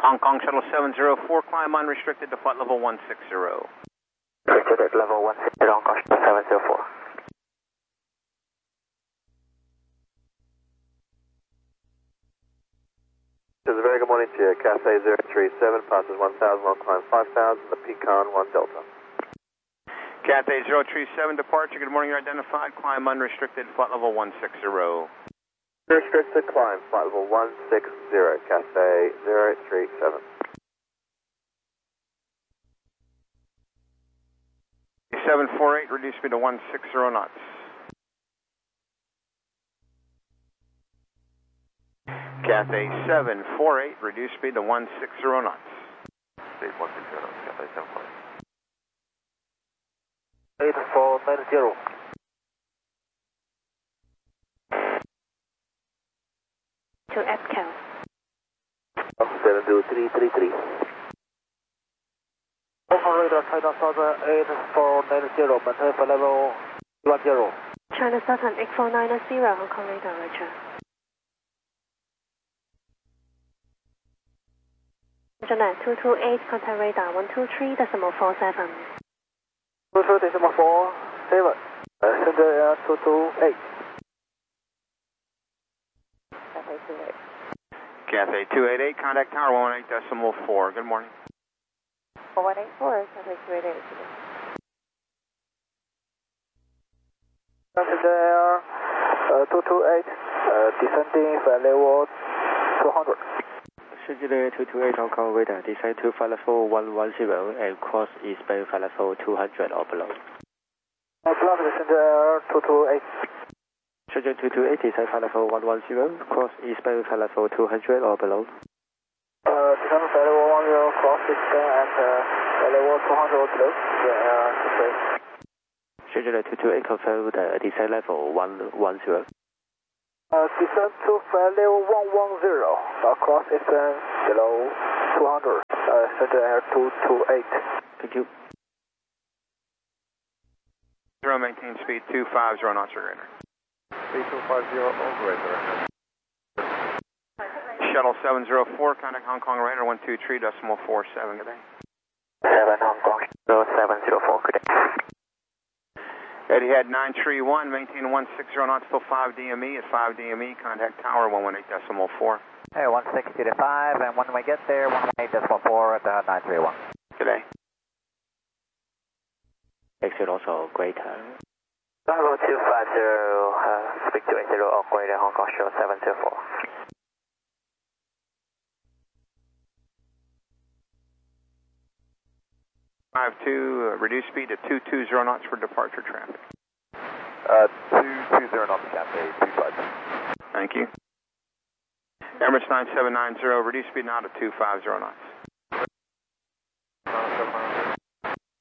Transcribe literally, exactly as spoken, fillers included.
Hong Kong Shuttle seven zero four, climb unrestricted to flight level one six zero. Restricted level one six zero, Hong Kong Shuttle seven zero four. This is a very good morning to you. Cathay zero three seven, passes one thousand, long climb five thousand, the Pecan one Delta. Cathay zero three seven, departure, good morning, you're identified, climb unrestricted, flight level one six zero. Restricted climb, flight level one six zero, Cathay zero three seven. seven four eight, reduce speed to one six zero knots. Cathay seven four eight, reduce speed to one six zero knots. Speed one six zero knots, Cathay seven four eight. eight four nine zero. To F C A L. seven two three three three. Operator China Southern eight four nine zero, maintain flight level one zero. China Southern eight four nine zero, Hong Kong radar, Roger. Internet two two eight, contact radar one two three decimal four seven. two two decimal four seven, center air two two eight. Cathay two eight. Cathay two eight eight, contact tower one one eight decimal four, good morning. one one eight four, Cathay two eight eight. Center air uh, two two eight, uh, descending flight level two hundred. Schedule two two eight Hong Kong radar, descend to flight level one one zero and cross eastbound flight level two hundred or below. Uh, block center air two two eight. Schedule two two eight, descend flight level one one zero, cross eastbound flight level two hundred or below. Uh, descend flight level one zero, cross eastbound at uh, flight level two hundred or below. Yeah, uh, two eight. Schedule two two eight, confirm the descent level one one zero. Uh, descend to flight level one one zero, across eastbound below two hundred, uh, center air two two eight. Thank you. Zero, maintain speed two five zero knots or greater. Speed two five zero, operator. Shuttle seven zero four, contact Hong Kong radar one two three decimal four seven, good day. seven Hong Kong, seven zero four, good day. Etihad nine three one, maintain one six zero knots till five D M E. At five D M E, contact tower one one eight decimal four. Hey, one sixty to five, and when we get there, one one eight decimal four at uh, nine three one. Good day. Exit also greater. Bravo two five zero, uh, speak to eight zero, operator Hong Kong show seven zero four. five two, uh, reduce speed to two two zero knots for departure traffic. Uh, two two zero knots, Cathay two five zero. Thank you. Emirates nine seven nine zero, reduce speed now to two five zero knots.